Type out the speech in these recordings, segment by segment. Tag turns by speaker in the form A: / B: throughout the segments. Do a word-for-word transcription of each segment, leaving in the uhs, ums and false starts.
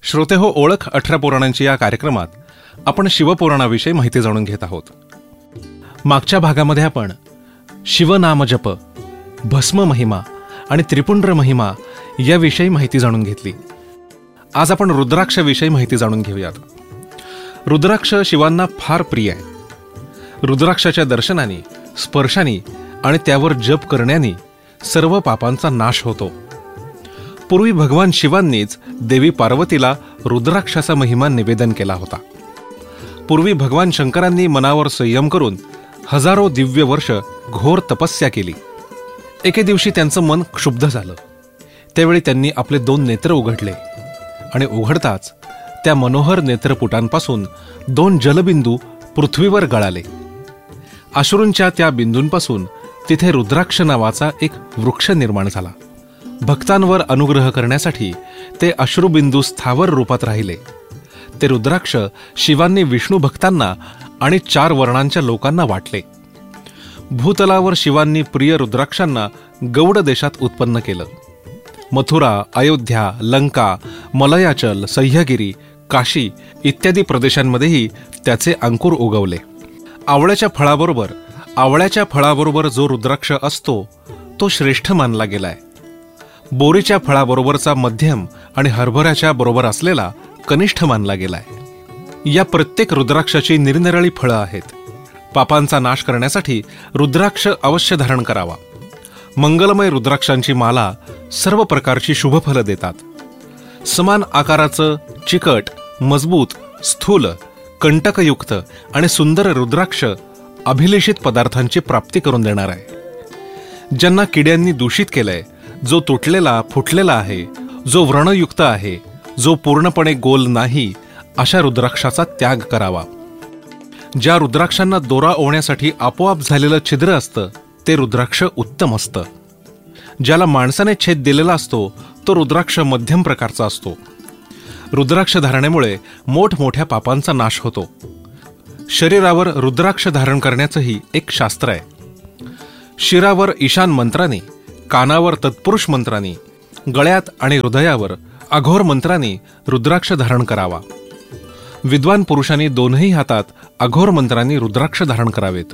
A: श्रोतेहो, ओळख अठरा पुराणांची या कार्यक्रमात आपण शिवपुराणाविषयी माहिती जाणून घेत आहोत. मागच्या भागामध्ये आपण शिवनामजप, भस्म महिमा आणि त्रिपुंड्र महिमा याविषयी माहिती जाणून घेतली. आज आपण रुद्राक्षाविषयी माहिती जाणून घेऊयात. रुद्राक्ष शिवांना फार प्रिय आहे. रुद्राक्षाच्या दर्शनाने, स्पर्शाने आणि त्यावर जप करण्याने सर्व पापांचा नाश होतो. पूर्वी भगवान शिवांनीच देवी पार्वतीला रुद्राक्षाचा महिमा निवेदन केला होता. पूर्वी भगवान शंकरांनी मनावर संयम करून हजारो दिव्य वर्ष घोर तपस्या केली. एके दिवशी त्यांचं मन क्षुब्ध झालं. त्यावेळी त्यांनी आपले दोन नेत्र उघडले आणि उघडताच त्या मनोहर नेत्रपुटांपासून दोन जलबिंदू पृथ्वीवर गळाले. अश्रूंच्या त्या बिंदूंपासून तिथे रुद्राक्ष नावाचा एक वृक्ष निर्माण झाला. भक्तांवर अनुग्रह करण्यासाठी ते अश्रुबिंदू स्थावर रूपात राहिले. ते रुद्राक्ष शिवांनी विष्णू भक्तांना आणि चार वर्णांच्या लोकांना वाटले. भूतलावर शिवांनी प्रिय रुद्राक्षांना गौड देशात उत्पन्न केलं. मथुरा, अयोध्या, लंका, मलयाचल, सह्यागिरी, काशी इत्यादी प्रदेशांमध्येही त्याचे अंकुर उगवले. आवळ्याच्या फळाबरोबर आवळ्याच्या फळाबरोबर जो रुद्राक्ष असतो तो श्रेष्ठ मानला गेलाय. बोरीच्या फळाबरोबरचा मध्यम आणि हरभऱ्याच्या बरोबर असलेला कनिष्ठ मानला गेलाय. या प्रत्येक रुद्राक्षाची निरनिराळी फळं आहेत. पापांचा नाश करण्यासाठी रुद्राक्ष अवश्य धारण करावा. मंगलमय रुद्राक्षांची माला सर्व प्रकारची शुभफलं देतात. समान आकाराचं, चिकट, मजबूत, स्थूल, कंटकयुक्त आणि सुंदर रुद्राक्ष अभिलेषित पदार्थांची प्राप्ती करून देणार आहे. ज्यांना किड्यांनी दूषित केलंय, जो तुटलेला फुटलेला आहे, जो व्रणयुक्त आहे, जो पूर्णपणे गोल नाही, अशा रुद्राक्षाचा त्याग करावा. ज्या रुद्राक्षांना दोरा ओवण्यासाठी आपोआप झालेलं छिद्र असतं ते रुद्राक्ष उत्तम असतं. ज्याला माणसाने छेद दिलेला असतो तो रुद्राक्ष मध्यम प्रकारचा असतो. रुद्राक्ष धारणेमुळे मोठमोठ्या पापांचा नाश होतो. शरीरावर रुद्राक्ष धारण करण्याचंही एक शास्त्र आहे. शिरावर ईशान मंत्राने, कानावर तत्पुरुष मंत्राने, गळ्यात आणि हृदयावर अघोर मंत्राने रुद्राक्ष धारण करावा. विद्वान पुरुषांनी दोनही हातात अघोर मंत्रांनी रुद्राक्ष धारण करावेत.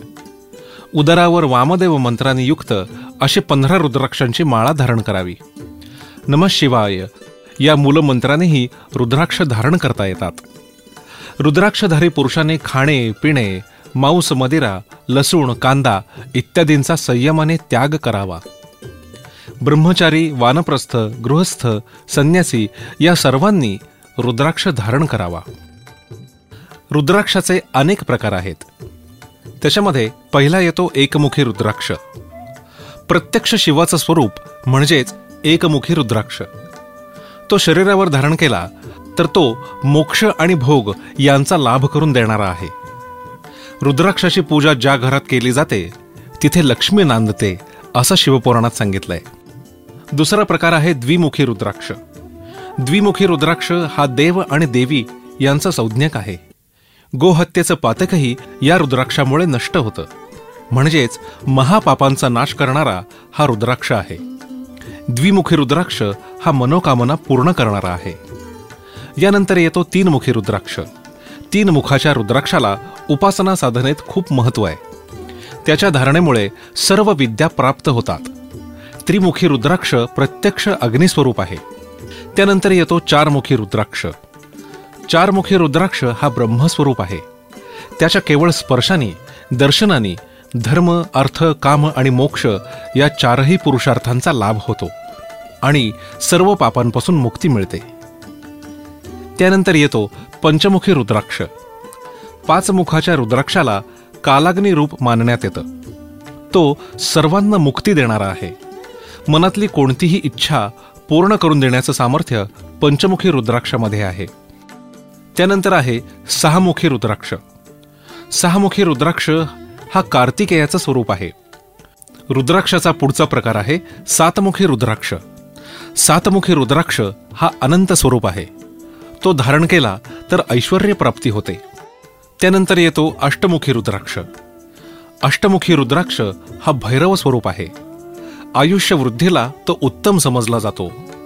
A: उदरावर वामदेव मंत्राने युक्त असे पंधरा रुद्राक्षांची माळा धारण करावी. नमः शिवाय या मूलमंत्रानेही रुद्राक्ष धारण करता येतात. रुद्राक्षधारी पुरुषाने खाणे, पिणे, मांस, मदिरा, लसूण, कांदा इत्यादींचा संयमाने त्याग करावा. ब्रह्मचारी, वानप्रस्थ, गृहस्थ, संन्यासी या सर्वांनी रुद्राक्ष धारण करावा. रुद्राक्षाचे अनेक प्रकार आहेत. त्याच्यामध्ये पहिला येतो एकमुखी रुद्राक्ष. प्रत्यक्ष शिवाचं स्वरूप म्हणजेच एकमुखी रुद्राक्ष. तो शरीरावर धारण केला तर तो मोक्ष आणि भोग यांचा लाभ करून देणारा आहे. रुद्राक्षाची पूजा ज्या घरात केली जाते तिथे लक्ष्मी नांदते असं शिवपुराणात सांगितलंय. दुसरा प्रकार आहे द्विमुखी रुद्राक्ष. द्विमुखी रुद्राक्ष हा देव आणि देवी यांचा संज्ञक आहे. गोहत्येचं पातकही या रुद्राक्षामुळे नष्ट होतं. म्हणजेच महापापांचा नाश करणारा हा रुद्राक्ष आहे. द्विमुखी रुद्राक्ष हा मनोकामना पूर्ण करणारा आहे. यानंतर येतो तीनमुखी रुद्राक्ष. तीन मुखाच्या रुद्राक्षाला उपासना साधनेत खूप महत्त्व आहे. त्याच्या धारणेमुळे सर्व विद्या प्राप्त होतात. त्रिमुखी रुद्राक्ष प्रत्यक्ष अग्निस्वरूप आहे. त्यानंतर येतो चारमुखी रुद्राक्ष. चारमुखी रुद्राक्ष हा ब्रह्मस्वरूप आहे. त्याच्या केवळ स्पर्शाने, दर्शनाने धर्म, अर्थ, काम आणि मोक्ष या चारही पुरुषार्थांचा लाभ होतो आणि सर्व पापांपासून मुक्ती मिळते. त्यानंतर येतो पंचमुखी रुद्राक्ष. पाच मुखाच्या रुद्राक्षाला कालाग्नी रूप मानण्यात येतं. तो सर्वांना मुक्ती देणारा आहे. मनातली कोणतीही इच्छा पूर्ण करून देण्याचं सामर्थ्य पंचमुखी रुद्राक्षामध्ये आहे. त्यानंतर आहे सहामुखी रुद्राक्ष. सहामुखी रुद्राक्ष हा कार्तिकेयाचं स्वरूप आहे. रुद्राक्षाचा पुढचा प्रकार आहे सातमुखी रुद्राक्ष. सातमुखी रुद्राक्ष हा अनंत स्वरूप आहे. तो धारण केला तर ऐश्वर्य प्राप्ती होते. त्यानंतर येतो अष्टमुखी रुद्राक्ष. अष्टमुखी रुद्राक्ष हा भैरव स्वरूप आहे. आयुष्य वृद्धीला तो उत्तम समजला जातो.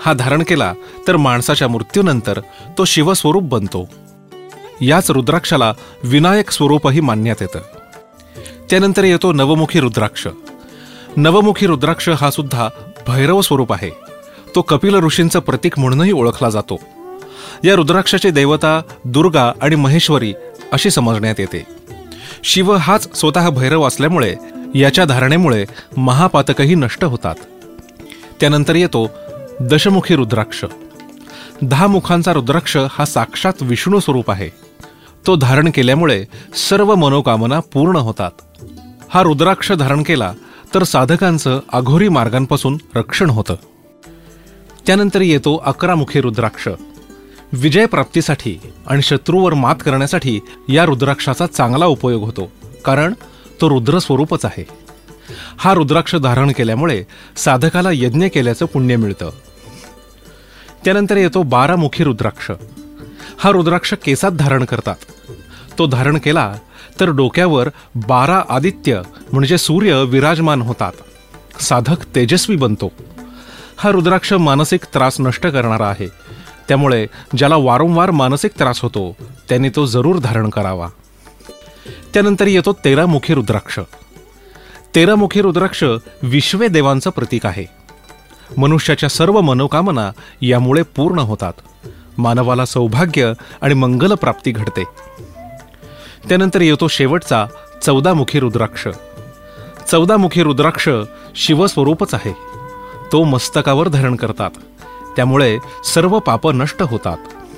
A: हा धारण केला तर माणसाच्या मृत्यूनंतर तो शिवस्वरूप बनतो. याच रुद्राक्षाला विनायक स्वरूपही मानण्यात येतं. त्यानंतर येतो नवमुखी रुद्राक्ष. नवमुखी रुद्राक्ष हा सुद्धा भैरव स्वरूप आहे. तो कपिल ऋषींचं प्रतीक म्हणूनही ओळखला जातो. या रुद्राक्षाची देवता दुर्गा आणि महेश्वरी अशी समजण्यात येते. शिव हाच स्वतः भैरव असल्यामुळे याच्या धारणेमुळे महापातकही नष्ट होतात. त्यानंतर येतो दशमुखी रुद्राक्ष. दहा मुखांचा रुद्राक्ष हा साक्षात विष्णू स्वरूप आहे. तो धारण केल्यामुळे सर्व मनोकामना पूर्ण होतात. हा रुद्राक्ष धारण केला तर साधकांचं अघोरी मार्गांपासून रक्षण होतं. त्यानंतर येतो अकरामुखी रुद्राक्ष. विजय प्राप्तीसाठी आणि शत्रूवर मात करण्यासाठी या रुद्राक्षाचा चांगला उपयोग होतो, कारण तो रुद्र स्वरूपच आहे. हा रुद्राक्ष धारण केल्यामुळे साधकाला यज्ञ केल्याचं पुण्य मिळतं. त्यानंतर येतो बारामुखी रुद्राक्ष. हा रुद्राक्ष केसात धारण करतात. तो धारण केला तर डोक्यावर बारा आदित्य म्हणजे सूर्य विराजमान होतात. साधक तेजस्वी बनतो. हा रुद्राक्ष मानसिक त्रास नष्ट करणारा आहे. त्यामुळे ज्याला वारंवार मानसिक त्रास होतो त्यांनी तो जरूर धारण करावा. त्यानंतर येतो तेरामुखी रुद्राक्ष. तेरामुखी रुद्राक्ष विश्वे देवांचं प्रतीक आहे. मनुष्याच्या सर्व मनोकामना यामुळे पूर्ण होतात. मानवाला सौभाग्य आणि मंगल प्राप्ती घडते. त्यानंतर येतो शेवटचा चौदामुखी रुद्राक्ष. चौदामुखी रुद्राक्ष शिवस्वरूपच आहे. तो मस्तकावर धारण करतात. त्यामुळे सर्व पाप नष्ट होतात.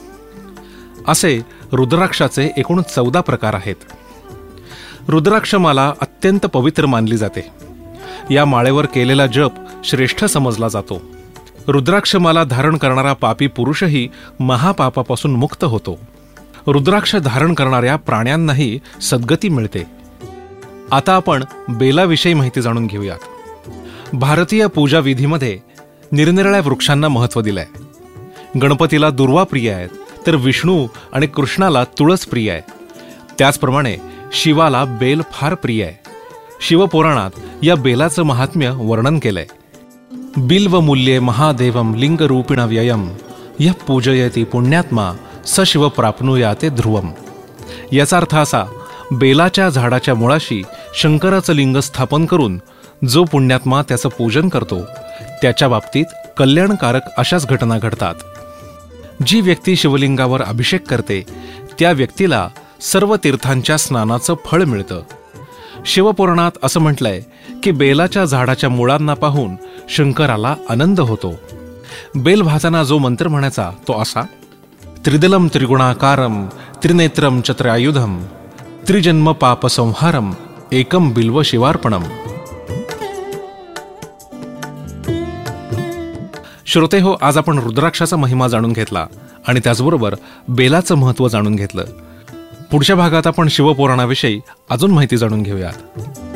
A: असे रुद्राक्षाचे एकूण चौदा प्रकार आहेत. रुद्राक्षमाला अत्यंत पवित्र मानली जाते. या माळेवर केलेला जप श्रेष्ठ समजला जातो. रुद्राक्षमाला धारण करणारा पापी पुरुषही महापापापासून मुक्त होतो. रुद्राक्ष धारण करणाऱ्या प्राण्यांनाही सद्गती मिळते. आता आपण बेलाविषयी माहिती जाणून घेऊयात. भारतीय पूजा विधीमध्ये निरनिराळ्या वृक्षांना महत्त्व दिलंय. गणपतीला दुर्वा प्रिय आहेत, तर विष्णू आणि कृष्णाला तुळस प्रिय आहे. त्याचप्रमाणे शिवाला बेल फार प्रिय आहे. शिवपुराणात या बेलाचं महात्म्य वर्णन केलंय. बिल्वमूल्ये महादेवं लिंगरूपिण व्ययम यः पूजयति पुण्यात्मा स शिव प्राप्नुयाते ध्रुवम. याचा अर्थ असा, बेलाच्या झाडाच्या मुळाशी शंकराचं लिंग स्थापन करून जो पुण्यात्मा त्याचं पूजन करतो त्याच्या बाबतीत कल्याणकारक अशाच घटना घडतात. जी व्यक्ती शिवलिंगावर अभिषेक करते त्या व्यक्तीला सर्व तीर्थांच्या स्नानाचं फळ मिळतं. शिवपुराणात असं म्हटलंय की बेलाच्या झाडाच्या मुळांना पाहून शंकराला आनंद होतो. बेल भाताना जो मंत्र म्हणायचा तो असा: त्रिदलम त्रिगुणाकारम त्रिनेत्रम चत्रायुधम त्रिजन्म पाप संहारम एकम बिल्व शिवार्पणम. श्रोते हो, आज आपण रुद्राक्षाचा महिमा जाणून घेतला आणि त्याचबरोबर बेलाचं महत्त्व जाणून घेतलं. पुढच्या भागात आपण शिवपुराणाविषयी अजून माहिती जाणून घेऊयात.